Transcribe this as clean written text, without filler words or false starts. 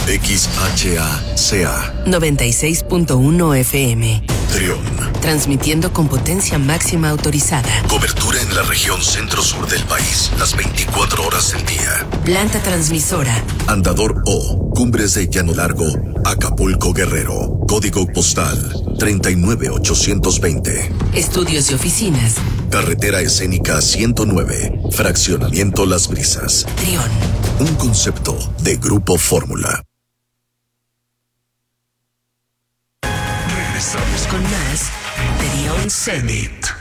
XHACA 96.1 FM. Trión. Transmitiendo con potencia máxima autorizada. Cobertura en la región centro-sur del país, las 24 horas del día. Planta transmisora. Andador O, Cumbres de Llano Largo, Acapulco, Guerrero. Código postal 39820. Estudios y oficinas. Carretera Escénica 109, Fraccionamiento Las Brisas. Trión. Un concepto de Grupo Fórmula. Regresamos con más Trión Zenit.